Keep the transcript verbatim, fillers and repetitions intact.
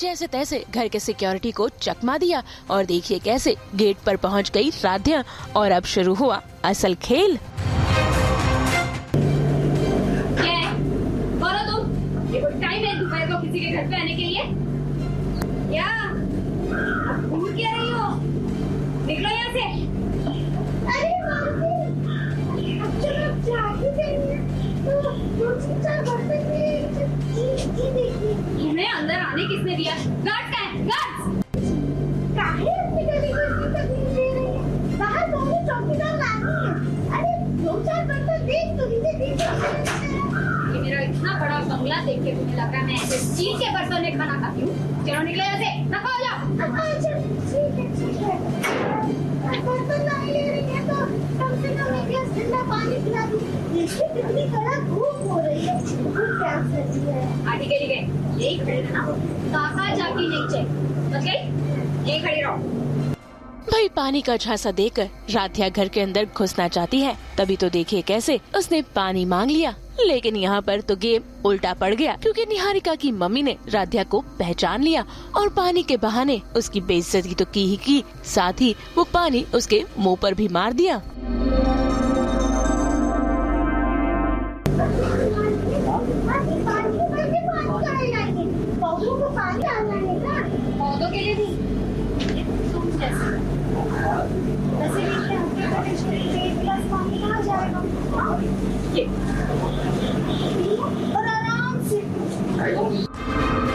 जैसे तैसे घर के सिक्योरिटी को चकमा दिया और देखिए कैसे गेट पर पहुंच गई राध्या और अब शुरू हुआ असल खेल। क्या है? बोलो तुम, ये कोई टाइम है दोपहर को किसी के घर पे आने के लिए? क्या अब घूम क्या रही हो? निकलो यहाँ से। अरे मामी, अब चलो जा ही गई है, तो दो तीन चार बर्तन में जी देखिए। इन्हें अंदर आने किसने दिया? गार्ड का है, गार्ड। काहे अपनी गली में इतनी तकलीफ दे रही है? बाहर दोनों चौकीदार लानी है। अरे दो चार बर्तन देख तो लीजिए, देख। ये मेरा इतना बड़ा बंगला देख के तुम्हें लग रहा है मैं ऐसे स्टील के बर्तन में खाना खाती हूँ? चलो निकलो यहाँ से, रखो हो जाओ। अच्छा ठीक है ठीक है, बर्तन नहीं ले रही है तो कम से कम एक गिलास ठंडा पानी पिला दूँ। देखिए कितनी कड़क धूप हो रही है, बहुत प्यास लगी है। हाँ ठीक है ठीक है, यही खड़े रहना, काका जाके नीचे, बच गई? यही खड़ी रहो। भाई पानी का झांसा देकर राध्या घर के अंदर घुसना चाहती है, तभी तो देखिए कैसे उसने पानी मांग लिया। लेकिन यहाँ पर तो गेम उल्टा पड़ गया, क्योंकि निहारिका की मम्मी ने राध्या को पहचान लिया और पानी के बहाने उसकी बेइज्जती तो की ही की, साथ ही वो पानी उसके मुंह पर भी मार दिया।